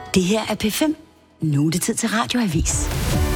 Det her er P5. Nu er det tid til Radioavis.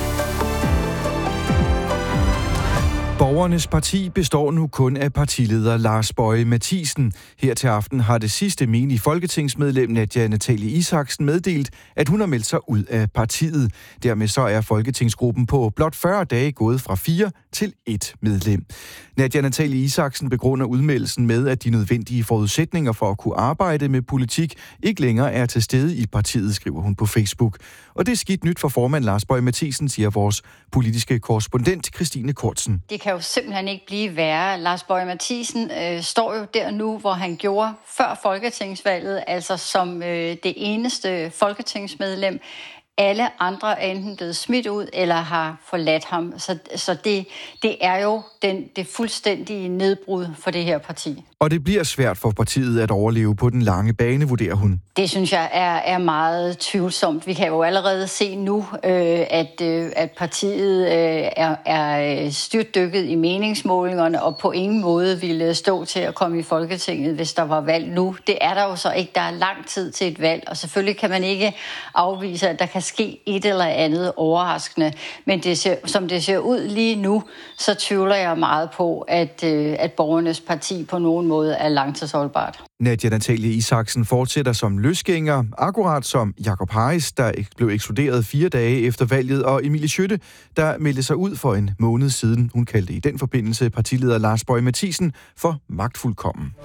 Borgernes parti består nu kun af partileder Lars Boje Mathiesen. Her til aften har det sidste menige folketingsmedlem Nadia Natalie Isaksen meddelt, at hun har meldt sig ud af partiet. Dermed så er folketingsgruppen på blot 40 dage gået fra 4 til 1 medlem. Nadia Natalie Isaksen begrunder udmeldelsen med, at de nødvendige forudsætninger for at kunne arbejde med politik ikke længere er til stede i partiet, skriver hun på Facebook. Og det er skidt nyt for formand Lars Boje Mathiesen, siger vores politiske korrespondent Christine Kortsen. Det kan jo simpelthen ikke blive værre. Lars Boje Mathiesen står jo der nu, hvor han gjorde før folketingsvalget, altså som det eneste folketingsmedlem. Alle andre er enten blevet smidt ud eller har forladt ham. Så det er jo det fuldstændige nedbrud for det her parti. Og det bliver svært for partiet at overleve på den lange bane, vurderer hun. Det synes jeg er meget tvivlsomt. Vi kan jo allerede se nu, at partiet er styrtdykket i meningsmålingerne og på ingen måde ville stå til at komme i Folketinget, hvis der var valg nu. Det er der jo så ikke. Der er lang tid til et valg, og selvfølgelig kan man ikke afvise, at der kan ske et eller andet overraskende. Men som det ser ud lige nu, så tvivler jeg meget på, at borgernes parti på nogen måde er langtidsholdbart. Nadia Natalie Isaksen fortsætter som løsgænger, akkurat som Jakob Harris, der blev ekskluderet 4 dage efter valget, og Emilie Skytte, der meldte sig ud for en måned siden. Hun kaldte i den forbindelse partileder Lars Boje Mathiesen for magtfuldkommen.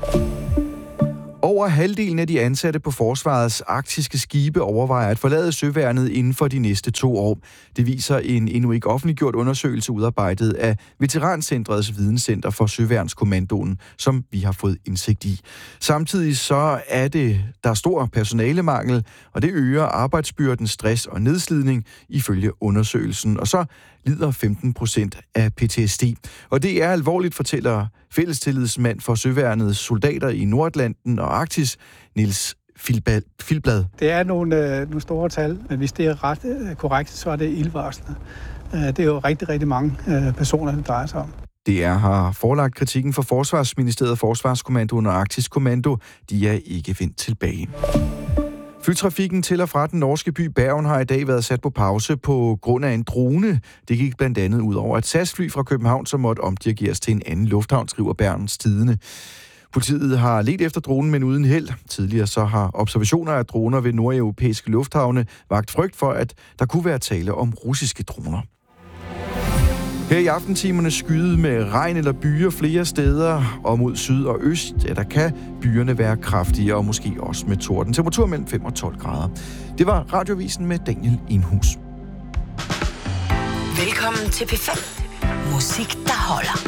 Over halvdelen af de ansatte på forsvarets arktiske skibe overvejer at forlade søværnet inden for de næste 2 år. Det viser en endnu ikke offentliggjort undersøgelse udarbejdet af Veterancentrets Videnscenter for Søværnskommandoen, som vi har fået indsigt i. Samtidig så er der stor personalemangel, og det øger arbejdsbyrden, stress og nedslidning ifølge undersøgelsen. Og så lider 15% af PTSD. Og det er alvorligt, fortæller fællestillidsmand for søværnets soldater i Nordatlanten og Arktis, Niels Filblad. Det er nogle store tal, men hvis det er ret korrekt, så er det ildevarslende. Det er jo rigtig, rigtig mange personer, det drejer sig om. DR har forelagt kritikken for Forsvarsministeriet, Forsvarskommandoen og Arktisk Kommando. De er ikke vendt tilbage. Flytrafikken til og fra den norske by Bergen har i dag været sat på pause på grund af en drone. Det gik blandt andet ud over et SAS-fly fra København, som måtte omdirigeres til en anden lufthavn, skriver Bergens Tidende. Politiet har ledt efter dronen, men uden held. Tidligere så har observationer af droner ved nordeuropæiske lufthavne vakt frygt for, at der kunne være tale om russiske droner. Her i aftentimerne skyde med regn eller byer flere steder, og mod syd og øst, der kan byerne være kraftige og måske også med torden. Temperatur mellem 5 og 12 grader. Det var Radioavisen med Daniel Indhus. Velkommen til P5. Musik, der holder.